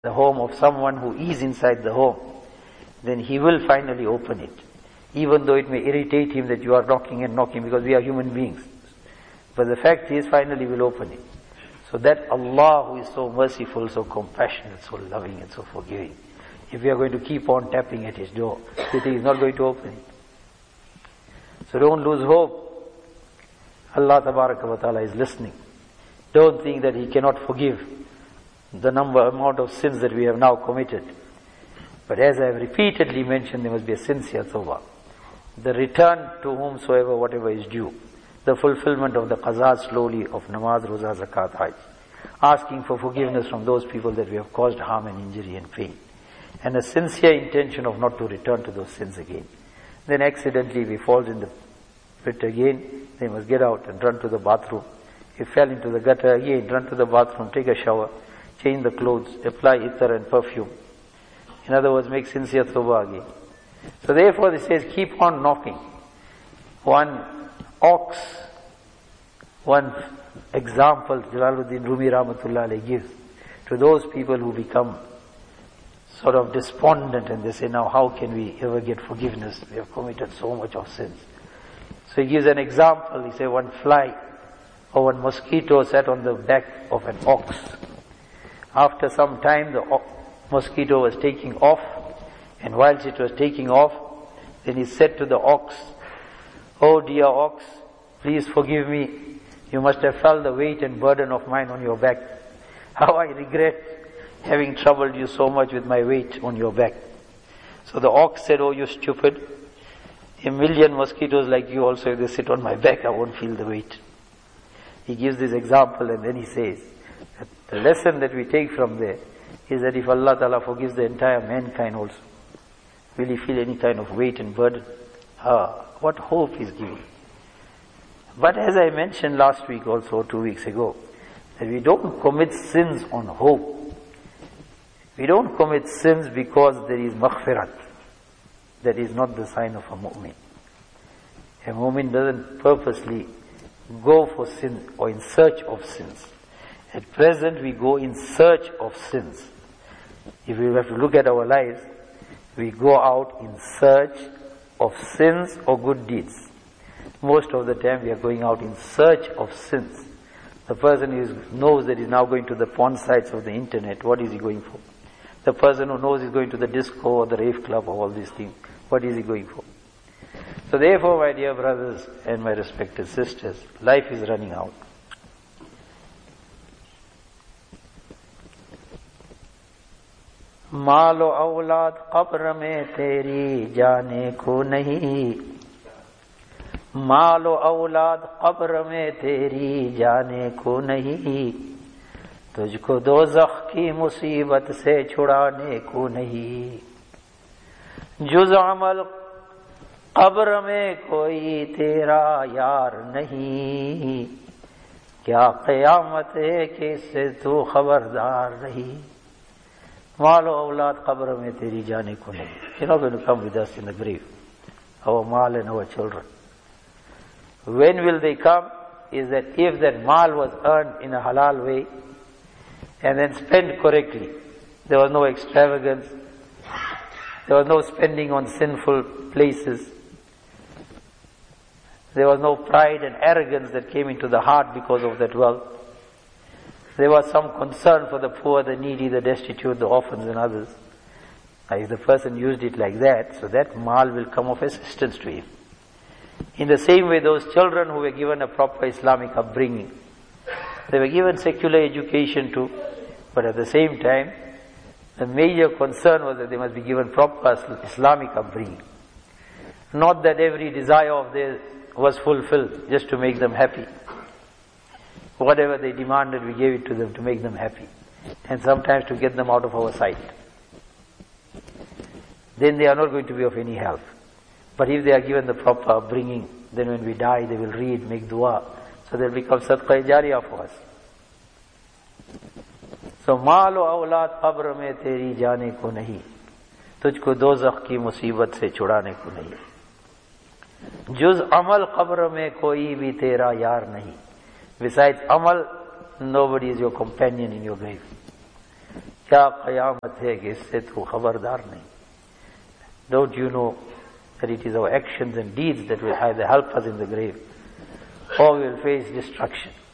the home of someone who is inside the home, then he will finally open it. Even though it may irritate him that you are knocking and knocking, because we are human beings. But the fact is, finally will open it. So that Allah who is so merciful, so compassionate, so loving and so forgiving, if we are going to keep on tapping at his door, you think he's not going to open it. So don't lose hope. Allah Tabaraka wa Ta'ala is listening. Don't think that he cannot forgive the amount of sins that we have now committed. But as I have repeatedly mentioned, there must be a sincere tawbah. The return to whomsoever, whatever is due. The fulfillment of the qazas slowly of namaz, roza, zakat, hajj. Asking for forgiveness from those people that we have caused harm and injury and pain. And a sincere intention of not to return to those sins again. Then accidentally we fall in the pit again, they must get out and run to the bathroom. If fell into the gutter again, run to the bathroom, take a shower, change the clothes, apply ittar and perfume. In other words, make sincere tawbah again. So therefore this says, keep on knocking. One example Jalaluddin Rumi Rahmatullah Alayhi gives to those people who become sort of despondent and they say, now how can we ever get forgiveness? We have committed so much of sins. So he gives an example. He says one fly or one mosquito sat on the back of an ox. After some time the mosquito was taking off, and whilst it was taking off, then he said to the ox, "Oh dear ox, please forgive me. You must have felt the weight and burden of mine on your back. How I regret having troubled you so much with my weight on your back." So the ox said, "Oh you stupid, 1,000,000 mosquitoes like you also, if they sit on my back, I won't feel the weight." He gives this example and then he says, that the lesson that we take from there is that if Allah Ta'ala forgives the entire mankind also, will he feel any kind of weight and burden? What hope is giving. But as I mentioned last week also, 2 weeks ago, that we don't commit sins on hope. We don't commit sins because there is maghfirat. That is not the sign of a mu'min. A mu'min doesn't purposely go for sin or in search of sins. At present we go in search of sins. If we have to look at our lives, we go out in search of sins or good deeds. Most of the time we are going out in search of sins. The person who knows that he's now going to the porn sites of the internet, what is he going for? The person who knows he's going to the disco or the rave club or all these things, what is he going for? So therefore, my dear brothers and my respected sisters, life is running out. मालो औलाद कब्र में तेरी जाने को नहीं, मालो औलाद कब्र में तेरी जाने को नहीं, तुझको दोज़ख की मुसीबत से छुड़ाने को नहीं, जुज़ अमल कब्र में कोई तेरा यार नहीं, क्या क़यामत है कि इससे तू खबरदार रही. Mal o awlad qabr mein teri jaane ko nahi. You're not going to come with us in the grave. Our mal and our children. When will they come? Is that if that mal was earned in a halal way and then spent correctly. There was no extravagance. There was no spending on sinful places. There was no pride and arrogance that came into the heart because of that wealth. There was some concern for the poor, the needy, the destitute, the orphans and others. If the person used it like that, so that mal will come of assistance to him. In the same way, those children who were given a proper Islamic upbringing, they were given secular education too, but at the same time, the major concern was that they must be given proper Islamic upbringing. Not that every desire of theirs was fulfilled just to make them happy. Whatever they demanded, we gave it to them to make them happy. And sometimes to get them out of our sight. Then they are not going to be of any help. But if they are given the proper upbringing, then when we die, they will read, make dua. So they'll become sadqa jariyah for us. So, maal o awlad qabr mein teri jaane ko nahi. Tujhko dozakh ki musibat se chudane ko nahi. Juz amal qabr mein koi bhi tera yaar nahi. Besides amal, nobody is your companion in your grave. क्या क़यामत है कि इससे तू खबरदार नहीं. Don't you know that it is our actions and deeds that will either help us in the grave or we will face destruction.